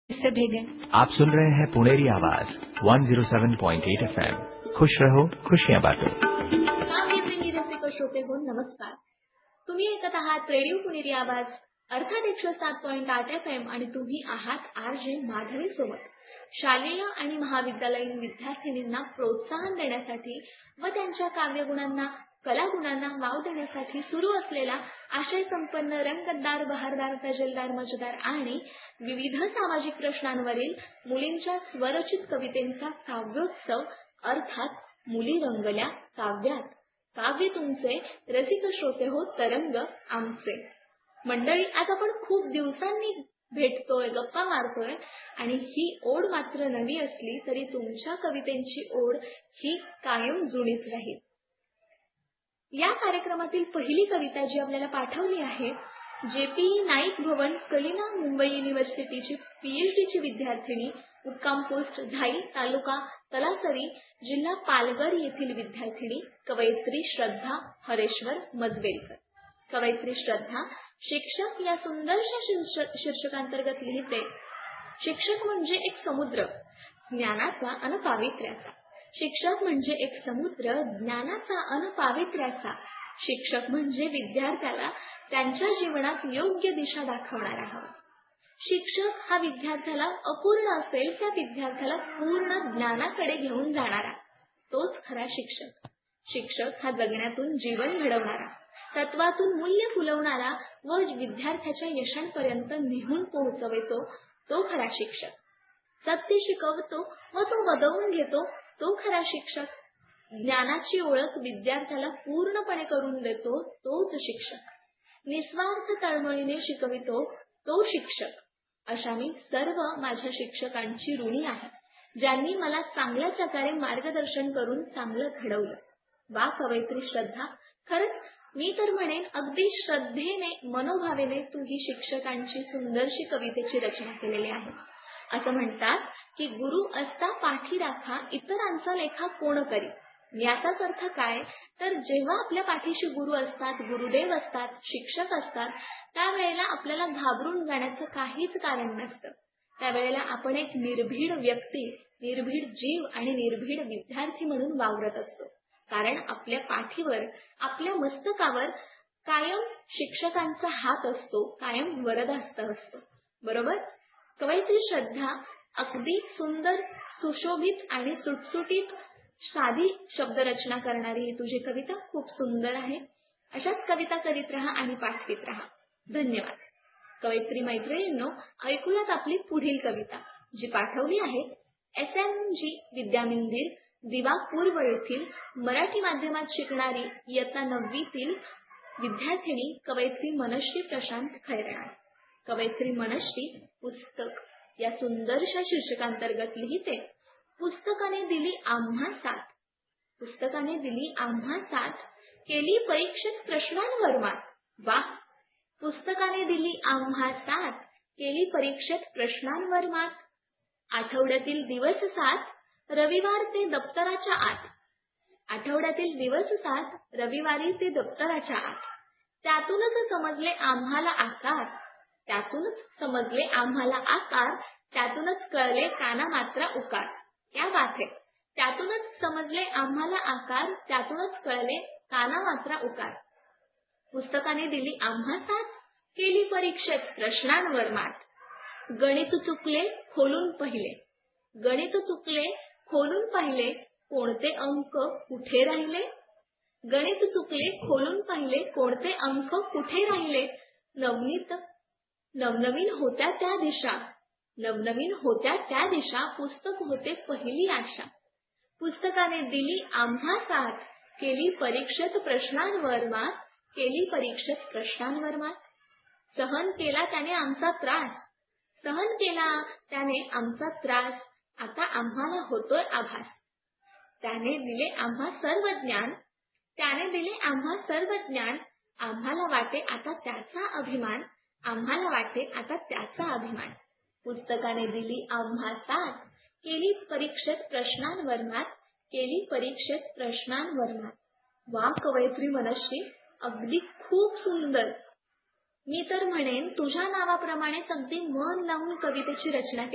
इससे भेगे। आप सुन रहे हैं पुणेरी आवाज 107.8 FM। खुश रहो, खुशियां बांटो। रसिक श्रोते हो, नमस्कार. तुम्ही ऐकत आहात रेडिओ पुणेरी आवाज अर्थात 107.8 FM आणि तुम्ही आहात RJ माधवी सोबत. शालेय आणि महाविद्यालयीन विद्यार्थिनींना प्रोत्साहन देण्यासाठी व त्यांच्या काव्यगुणांना कलागुणांना वाव देण्यासाठी सुरू असलेला आशय संपन्न रंगतदार बहारदार तजेलदार मजेदार आणि विविध सामाजिक प्रश्नांवरील मुलींच्या स्वरचित कवितेंचा काव्योत्सव अर्थात मुली रंगल्या काव्यात. काव्य तुमचे, रसिक श्रोते हो, तरंग आमचे. मंडळी, आज आपण खूप दिवसांनी भेटतोय, गप्पा मारतोय आणि ही ओढ मात्र नवी असली तरी तुमच्या कवितेंची ओढ ही कायम जुनीच राहील. या कार्यक्रमातील पहिली कविता जी आपल्याला पाठवली आहे, JP नाईक भवन, कलिना, मुंबई युनिव्हर्सिटीची PhD ची विद्यार्थिनी, मुक्काम पोस्ट धाई, तालुका तलासरी, जिल्हा पालघर येथील विद्यार्थिनी कवयित्री श्रद्धा हरेश्वर मजवेलकर. कवयित्री श्रद्धा शिक्षक या सुंदरशा शीर्षकांतर्गत लिहिते. शिक्षक म्हणजे एक समुद्र ज्ञानाचा अन पावित्र्याचा. शिक्षक म्हणजे एक समुद्र ज्ञानाचा अन पावित्र्याचा. शिक्षक म्हणजे विद्यार्थ्याला त्यांच्या जीवनात योग्य दिशा दाखवणारा हवा. शिक्षक हा विद्यार्थ्याला अपूर्ण असेल त्या विद्यार्थ्याला पूर्ण ज्ञानाकडे घेऊन जाणारा, तोच खरा शिक्षक. शिक्षक हा जगण्यातून जीवन घडवणारा, तत्वातून मूल्य फुलवणारा व विद्यार्थ्याच्या यशांपर्यंत नेहून पोहोचवितो, तो खरा शिक्षक. सत्य शिकवतो व तो वदवून घेतो, तो खरा शिक्षक. ज्ञानाची ओळख विद्यार्थ्याला पूर्णपणे करून देतो, तोच शिक्षक. निस्वार्थ तळमळीने शिकवितो, तो शिक्षक. अशा मी सर्व माझ्या शिक्षकांची ऋणी आहे, ज्यांनी मला चांगल्या प्रकारे मार्गदर्शन करून चांगलं घडवलं. वा कवयित्री श्रद्धा, खरंच मी तर म्हणेन अगदी श्रद्धेने मनोभावेने तू ही शिक्षकांची सुंदरशी कवितेची रचना केलेली आहे. असं म्हणतात की गुरु असता पाठी राखा, इतरांचा लेखा कोण करी. याचाच अर्थ काय, तर जेव्हा आपल्या पाठीशी गुरु असतात, गुरुदेव असतात, शिक्षक असतात, त्यावेळेला आपल्याला घाबरून जाण्याचं काहीच कारण नसतं. त्यावेळेला आपण एक निर्भीड व्यक्ती, निर्भीड जीव आणि निर्भीड विद्यार्थी म्हणून वावरत असतो. कारण आपल्या पाठीवर, आपल्या मस्तकावर कायम शिक्षकांचा हात असतो, कायम वरदहस्त असतो. बरोबर. कवयित्री श्रद्धा अगदी सुंदर, सुशोभित आणि सुटसुटीत साधी शब्दरचना करणारी ही तुझी कविता खूप सुंदर आहे. अशाच कविता करीत राहा आणि पाठवित राहा. धन्यवाद. कवयित्री मैत्रिणींनो, ऐकूयात आपली पुढील कविता, जी पाठवली आहे SMG विद्यामंदिर दिवा पूर्व येथील मराठी माध्यमात शिकणारी इयत्ता 9वीतील विद्यार्थिनी कवयित्री मनश्री प्रशांत खैरनार. कवयित्री मनश्री पुस्तक या सुंदरशा शीर्षकांतर्गत लिहिते. पुस्तकाने दिली आम्हा साथ. पुस्तकाने दिली आम्हा साथ, केली परीक्षेत प्रश्नांवर मात. वा. पुस्तकाने दिली आम्हा साथ, केली परीक्षेत प्रश्नांवर मात. आठवड्यातील दिवस 7, रविवार ते दप्तराच्या आत. आठवड्यातील दिवस 7, रविवारी ते दप्तराच्या आत. त्यातूनच समजले आम्हाला आकार. त्यातूनच समजले आम्हाला आकार. त्यातूनच कळले काना मात्रा उकार. क्या बात है. त्यातूनच समजले आम्हाला आकार. त्यातूनच कळले काना मात्रा उकार. पुस्तकाने दिली आम्हा साथ, केली परीक्षेत प्रश्नांवर मात. गणित चुकले खोलून पहिले. गणित चुकले खोलून पाहिले, कोणते अंक कुठे राहिले. गणित चुकले खोलून पाहिले, कोणते अंक कुठे राहिले. नवनवीन होत्या त्या दिशा. नवनवीन होत्या त्या दिशा, पुस्तक होते पहिली आशा. पुस्तकाने दिली आम्हा साथ, केली परीक्षेत प्रश्नांवर मात. केली परीक्षेत प्रश्नांवर मात. सहन केला त्याने आमचा त्रास. सहन केला त्याने आमचा त्रास. आता आम्हाला होतोय आभास. त्याने दिले आम्हा सर्व ज्ञान. त्याने दिले आम्हा सर्व ज्ञान. आम्हाला वाटे आता त्याचा अभिमान. आम्हाला वाटे आता त्याचा अभिमान. पुस्तकाने दिली आम्हा साथ, केली परीक्षेत प्रश्नांवर मात. केली परीक्षेत प्रश्नांवर मात. वा कवयित्री मनश्री, अगदी खूप सुंदर. मी तर म्हणेन तुझ्या नावाप्रमाणेच अगदी मन लावून कवितेची रचना